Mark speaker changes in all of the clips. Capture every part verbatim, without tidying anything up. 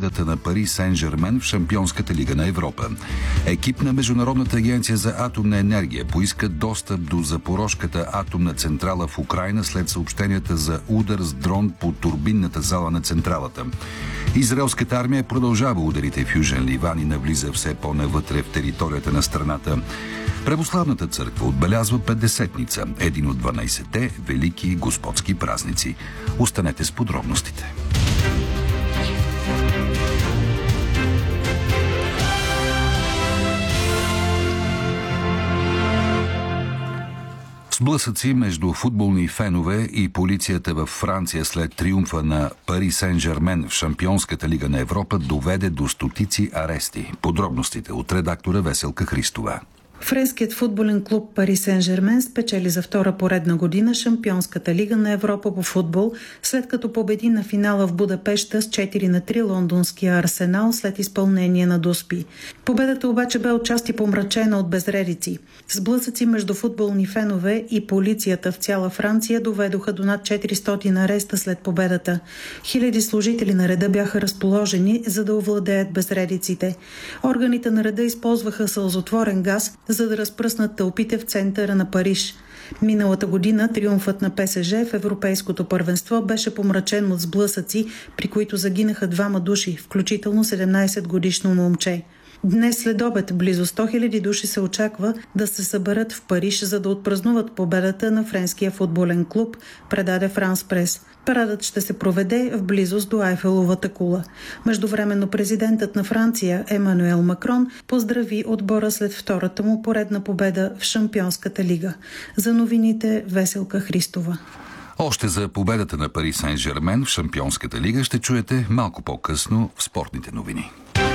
Speaker 1: победата на Пари Сен-Жермен в Шампионската лига на Европа. Екип на Международната агенция за атомна енергия поиска достъп до Запорожката атомна централа в Украйна след съобщенията за удар с дрон по турбинната зала на централата. Израелската армия продължава ударите в Южен Ливан и навлиза все по-навътре в територията на страната. Православната църква отбелязва Петдесетница, един от дванайсетте велики господски празници. Останете с подробностите. Сблъсъци между футболни фенове и полицията във Франция след триумфа на Пари Сен-Жермен в Шампионската лига на Европа доведе до стотици арести. Подробностите от редактора Веселка Христова.
Speaker 2: Френският футболен клуб Пари Сен-Жермен спечели за втора поредна година Шампионската лига на Европа по футбол, след като победи на финала в Будапеща с четири на три лондонския Арсенал след изпълнение на Дуспи. Победата обаче бе отчасти помрачена от безредици. Сблъсъци между футболни фенове и полицията в цяла Франция доведоха до над четиристотин ареста след победата. Хиляди служители на реда бяха разположени, за да овладеят безредиците. Органите на реда използваха сълзотворен газ, за да разпръснат тълпите в центъра на Париж. Миналата година триумфът на ПСЖ в Европейското първенство беше помрачен от сблъсъци, при които загинаха двама души, включително седемнайсетгодишно момче. Днес след обед близо сто хиляди души се очаква да се съберат в Париж, за да отпразнуват победата на френския футболен клуб, предаде Франс Прес. Парадът ще се проведе в близост до Айфеловата кула. Междувременно президентът на Франция Емануел Макрон поздрави отбора след втората му поредна победа в Шампионската лига. За новините Веселка Христова.
Speaker 1: Още за победата на Пари Сен-Жермен в Шампионската лига ще чуете малко по-късно в спортните новини.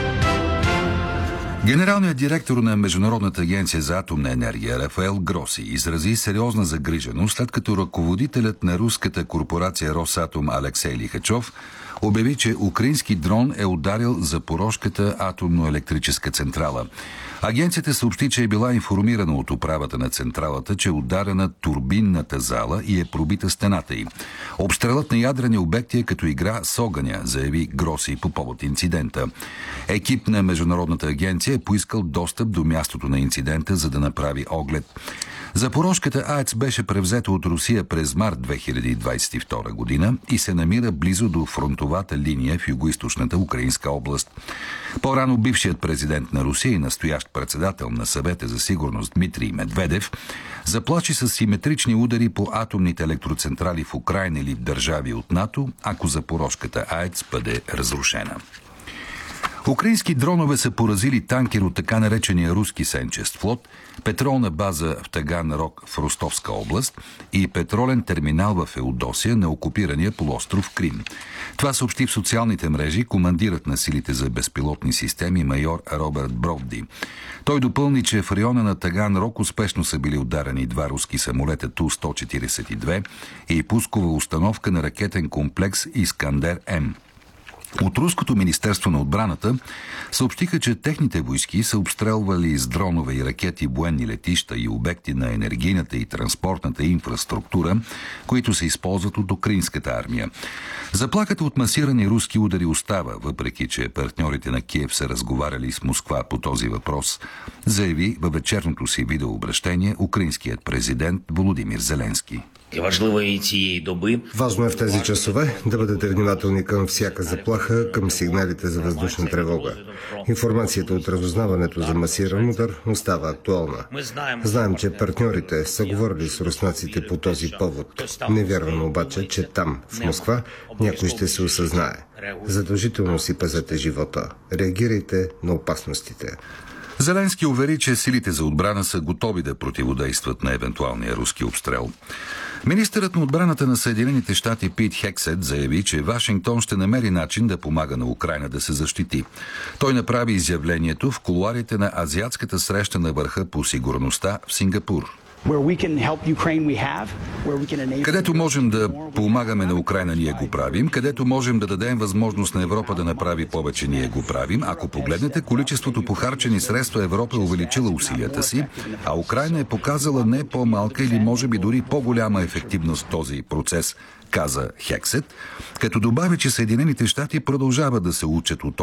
Speaker 1: Генералният директор на Международната агенция за атомна енергия Рафаел Гроси изрази сериозна загриженост, след като ръководителят на руската корпорация Росатом Алексей Лихачов обяви, че украински дрон е ударил Запорожката атомно-електрическа централа. Агенцията съобщи, че е била информирана от управата на централата, че е ударена турбинната зала и е пробита стената й. Обстрелът на ядрени обекти е като игра с огъня, заяви Гроси по повод инцидента. Екип на Международната агенция е поискал достъп до мястото на инцидента, за да направи оглед. Запорожката АЕЦ беше превзета от Русия през март две хиляди двайсет и втора година и се намира близо до фронтовата линия в югоизточната украинска област. По-рано бившият президент на Русия и настоящ председател на Съвета за сигурност Дмитрий Медведев заплаши с симетрични удари по атомните електроцентрали в Украйна или в държави от НАТО, ако Запорожката АЕЦ бъде разрушена. Украински дронове са поразили танкер от така наречения руски сенчест флот, петролна база в Таганрог в Ростовска област и петролен терминал в Феодосия на окупирания полуостров Крим. Това съобщи в социалните мрежи командирът на силите за безпилотни системи майор Робърт Бровди. Той допълни, че в района на Таганрог успешно са били ударени два руски самолета Ту сто четирийсет и две и пускова установка на ракетен комплекс Искандер-М. От Руското министерство на отбраната съобщиха, че техните войски са обстрелвали с дронове и ракети военни летища и обекти на енергийната и транспортната инфраструктура, които се използват от украинската армия. Заплахата от масирани руски удари остава, въпреки че партньорите на Киев са разговаряли с Москва по този въпрос, заяви във вечерното си видеообращение украинският президент Володимир Зеленски.
Speaker 3: Важно е в тези часове да бъдете внимателни към всяка заплаха, към сигналите за въздушна тревога. Информацията от разузнаването за масиран удар остава актуална. Знаем, че партньорите са говорили с руснаците по този повод. Не вярвам обаче, че там, в Москва, някой ще се осъзнае. Задължително си пазете живота. Реагирайте на опасностите.
Speaker 1: Зеленски увери, че силите за отбрана са готови да противодействат на евентуалния руски обстрел. Министърът на отбраната на Съединените щати Пит Хексет заяви, че Вашингтон ще намери начин да помага на Украйна да се защити. Той направи изявлението в кулоарите на азиатската среща на върха по сигурността в Сингапур. Където можем да помагаме на Украйна, ние го правим. Където можем да дадем възможност на Европа да направи повече, ние го правим. Ако погледнете количеството похарчени средства, Европа е увеличила усилията си, а Украйна е показала не по-малка или може би дори по-голяма ефективност в този процес, каза Хексет, като добави, че Съединените щати продължават да се учат от